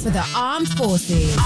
for the Armed Forces.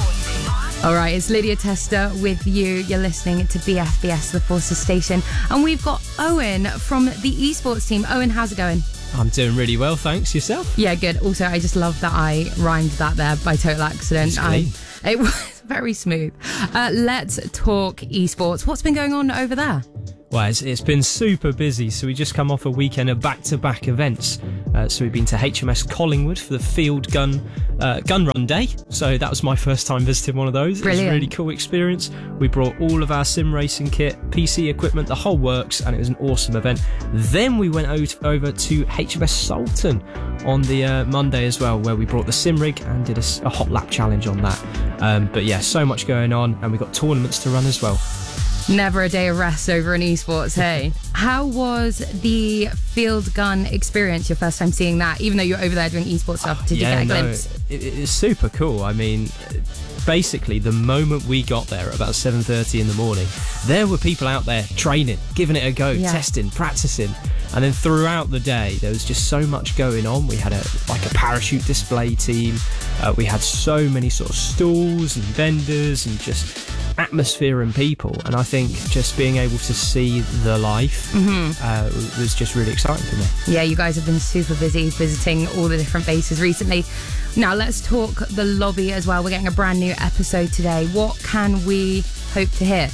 All right, it's Lydia Tester with you. You're listening to BFBS, the Forces Station. And we've got Owen from the esports team. Owen, how's it going? I'm doing really well, thanks. Yourself? Yeah, good. Also, I just love that I rhymed that there by total accident. It was very smooth. Let's talk esports. What's been going on over there? Well, it's been super busy, so we just come off a weekend of back-to-back events. So we've been to HMS Collingwood for the Field Gun Run Day. So that was my first time visiting one of those. Brilliant. It was a really cool experience. We brought all of our sim racing kit, PC equipment, the whole works, and it was an awesome event. Then we went over to HMS Sultan on the Monday as well, where we brought the sim rig and did a hot lap challenge on that. But yeah, so much going on, and we got tournaments to run as well. Never a day of rest over in esports, hey? How was the field gun experience, your first time seeing that? Even though you're over there doing esports stuff, did you get a glimpse? It's super cool. I mean, basically, the moment we got there at about 7:30 in the morning, there were people out there training, giving it a go, testing, practicing. And then throughout the day, there was just so much going on. We had a parachute display team. We had so many sort of stalls and vendors and just atmosphere and people. And I think just being able to see the life was just really exciting for me. Yeah, you guys have been super busy visiting all the different bases recently. Now let's talk the lobby as well. We're getting a brand new episode today. What can we hope to hear?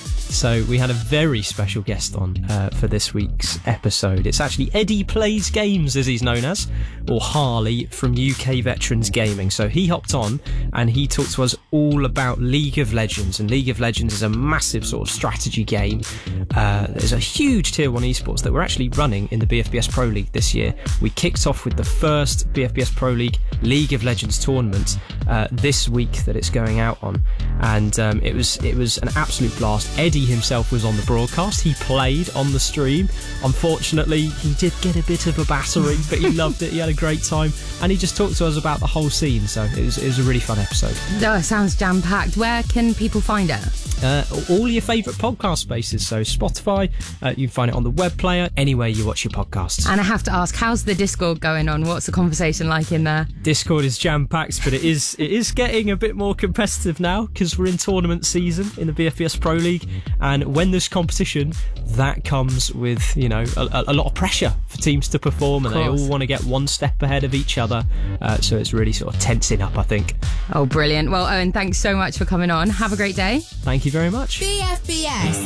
So we had a very special guest on for this week's episode. It's actually Eddie Plays Games, as he's known as, or Harley from UK Veterans Gaming. So he hopped on and he talked to us all about League of Legends. And League of Legends is a massive sort of strategy game. There's a huge tier 1 esports that we're actually running in the BFBS Pro League this year. We kicked off with the first BFBS Pro League of Legends tournament this week that it's going out on. And it was an absolute blast. Eddie himself was on the broadcast. He played on the stream. Unfortunately, he did get a bit of a battering, but he loved it. He had a great time, and he just talked to us about the whole scene. So it was a really fun episode. Oh, it sounds jam-packed. Where can people find it? All your favourite podcast spaces. So Spotify, you can find it on the web player, anywhere you watch your podcasts. And I have to ask, how's the Discord going on? What's the conversation like in there? Discord is jam-packed, but it is getting a bit more competitive now because we're in tournament season in the BFBS Pro League. And when there's competition, that comes with, a lot of pressure for teams to perform, and they all want to get one step ahead of each other. So it's really sort of tensing up, I think. Oh, brilliant. Well, Owen, thanks so much for coming on. Have a great day. Thank you very much. BFBS.